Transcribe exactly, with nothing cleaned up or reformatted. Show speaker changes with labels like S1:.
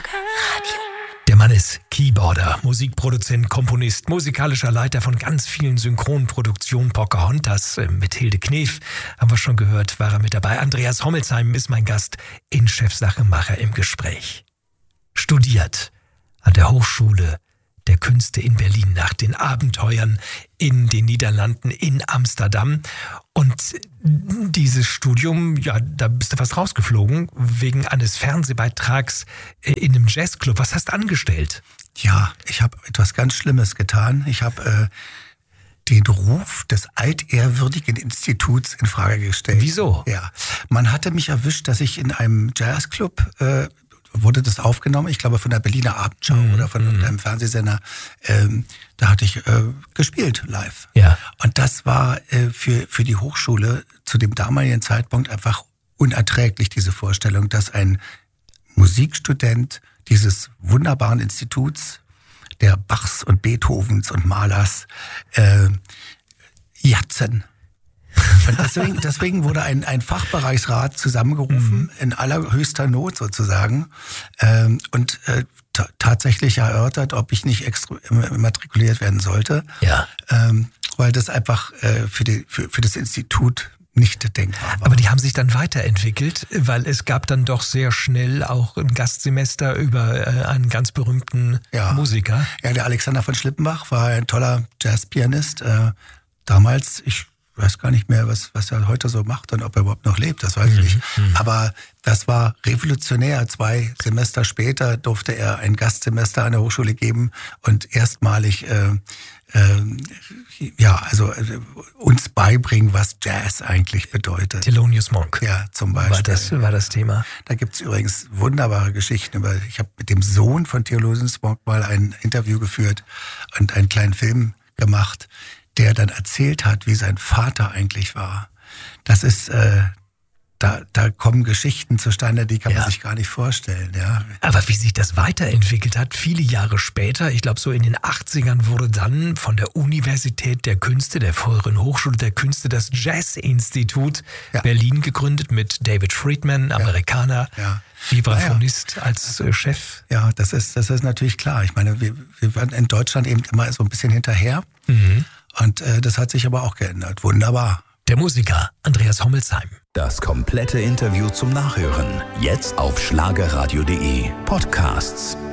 S1: Der Mann ist Keyboarder, Musikproduzent, Komponist, musikalischer Leiter von ganz vielen Synchronproduktionen. Pocahontas mit Hilde Knef, haben wir schon gehört, war er mit dabei. Andreas Hommelsheim ist mein Gast in Chefsache Macher im Gespräch. Studiert an der Hochschule der Künste in Berlin, nach den Abenteuern in den Niederlanden, in Amsterdam. Und dieses Studium, ja, da bist du fast rausgeflogen, wegen eines Fernsehbeitrags in einem Jazzclub. Was hast du angestellt?
S2: Ja, ich habe etwas ganz Schlimmes getan. Ich habe äh, den Ruf des altehrwürdigen Instituts in Frage gestellt.
S1: Wieso?
S2: Ja, man hatte mich erwischt, dass ich in einem Jazzclub äh, wurde das aufgenommen, ich glaube von der Berliner Abendschau mm, oder von mm. einem Fernsehsender. Ähm, da hatte ich äh, gespielt live.
S1: Ja.
S2: Und das war äh, für für die Hochschule zu dem damaligen Zeitpunkt einfach unerträglich, diese Vorstellung, dass ein Musikstudent dieses wunderbaren Instituts, der Bachs und Beethovens und Mahlers, äh, jatzen. Und deswegen, deswegen wurde ein, ein Fachbereichsrat zusammengerufen, mhm. in allerhöchster Not sozusagen, ähm, und äh, t- tatsächlich erörtert, ob ich nicht extra immatrikuliert werden sollte,
S1: ja.
S2: ähm, weil das einfach äh, für, die, für, für das Institut nicht denkbar war.
S1: Aber die haben sich dann weiterentwickelt, weil es gab dann doch sehr schnell auch ein Gastsemester über äh, einen ganz berühmten
S2: ja.
S1: Musiker.
S2: Ja, der Alexander von Schlippenbach war ein toller Jazzpianist. Äh, damals, ich weiß gar nicht mehr, was, was er heute so macht und ob er überhaupt noch lebt, das weiß ich nicht.
S1: Mhm.
S2: Aber das war revolutionär. Zwei Semester später durfte er ein Gastsemester an der Hochschule geben und erstmalig äh, äh, ja, also äh, uns beibringen, was Jazz eigentlich bedeutet.
S1: Thelonious Monk.
S2: Ja, zum Beispiel.
S1: War das, war das Thema.
S2: Da gibt's übrigens wunderbare Geschichten. Über, ich habe mit dem Sohn von Thelonious Monk mal ein Interview geführt und einen kleinen Film gemacht, der dann erzählt hat, wie sein Vater eigentlich war. Das ist, äh, da, da kommen Geschichten zustande, die kann
S1: ja.
S2: man sich gar nicht vorstellen. Ja.
S1: Aber wie sich das weiterentwickelt hat, viele Jahre später, ich glaube so in den achtzigern wurde dann von der Universität der Künste, der früheren Hochschule der Künste, das Jazz-Institut
S2: ja.
S1: Berlin gegründet mit David Friedman, Amerikaner,
S2: ja. Ja.
S1: Vibraphonist ja. als äh, Chef.
S2: Ja, das ist, das ist natürlich klar. Ich meine, wir, wir waren in Deutschland eben immer so ein bisschen hinterher.
S1: Mhm.
S2: Und äh, das hat sich aber auch geändert. Wunderbar.
S1: Der Musiker Andreas Hommelsheim.
S3: Das komplette Interview zum Nachhören. Jetzt auf schlagerradio punkt de Podcasts.